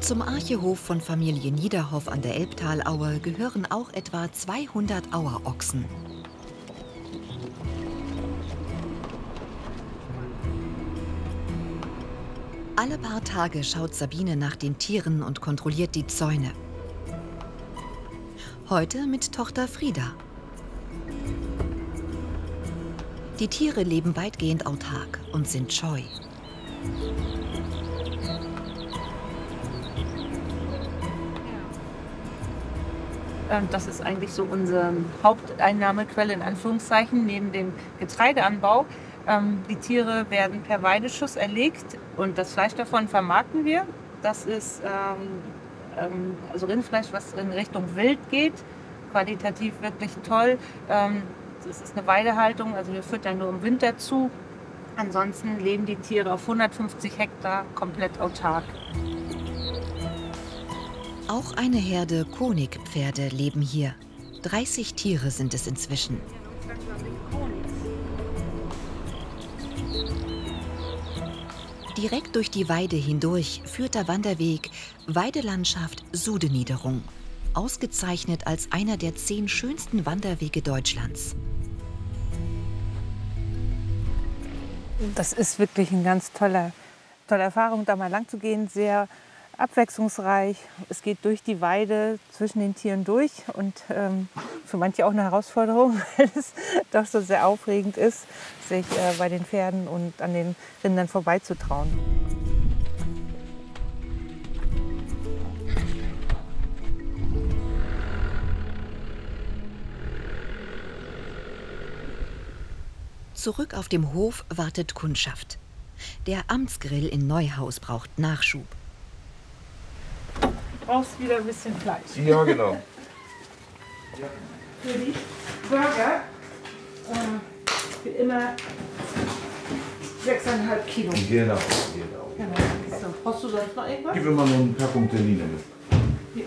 Zum Archehof von Familie Niederhoff an der Elbtalaue gehören auch etwa 200 Auerochsen. Alle paar Tage schaut Sabine nach den Tieren und kontrolliert die Zäune. Heute mit Tochter Frieda. Die Tiere leben weitgehend autark und sind scheu. Das ist eigentlich so unsere Haupteinnahmequelle in Anführungszeichen neben dem Getreideanbau. Die Tiere werden per Weideschuss erlegt und das Fleisch davon vermarkten wir. Das ist also Rindfleisch, was in Richtung Wild geht, qualitativ wirklich toll. Das ist eine Weidehaltung, also wir füttern nur im Winter zu. Ansonsten leben die Tiere auf 150 Hektar komplett autark. Auch eine Herde Konigpferde leben hier. 30 Tiere sind es inzwischen. Direkt durch die Weide hindurch führt der Wanderweg Weidelandschaft Sudeniederung, ausgezeichnet als einer der 10 schönsten Wanderwege Deutschlands. Das ist wirklich eine ganz tolle Erfahrung, da mal lang zu gehen, sehr abwechslungsreich. Es geht durch die Weide zwischen den Tieren durch und für manche auch eine Herausforderung, weil es doch so sehr aufregend ist, sich bei den Pferden und an den Rindern vorbeizutrauen. Zurück auf dem Hof wartet Kundschaft. Der Amtsgrill in Neuhaus braucht Nachschub. Du brauchst wieder ein bisschen Fleisch. Ja, genau. Für die Burger für immer 6,5 Kilo. Genau. So, brauchst du sonst noch irgendwas? Gib mir mal noch eine Packung Terrine mit. Ja.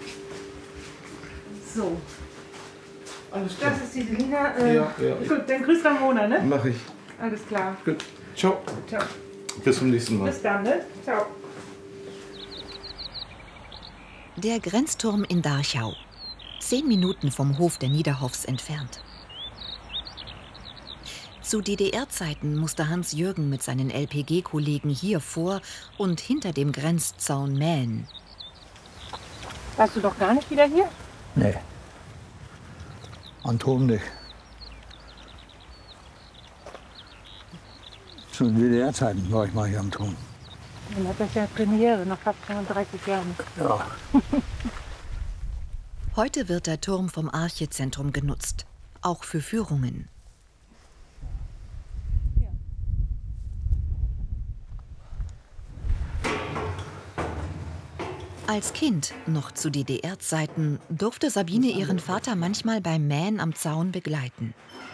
So. Alles klar. Das ist die Selina. Ja. Gut, dann grüß Ramona, ne? Mach ich. Alles klar. Gut. Ciao. Ciao. Bis zum nächsten Mal. Bis dann, ne? Ciao. Der Grenzturm in Darchau. 10 Minuten vom Hof der Niederhoffs entfernt. Zu DDR-Zeiten musste Hans-Jürgen mit seinen LPG-Kollegen hier vor und hinter dem Grenzzaun mähen. Warst du doch gar nicht wieder hier? Nee. Am Turm nicht. Zu DDR-Zeiten war ich mal hier am Turm. Dann hat das ja Premiere, nach fast 35 Jahren. Ja. Heute wird der Turm vom Archezentrum genutzt, auch für Führungen. Als Kind, noch zu DDR-Zeiten, durfte Sabine ihren Vater manchmal beim Mähen am Zaun begleiten.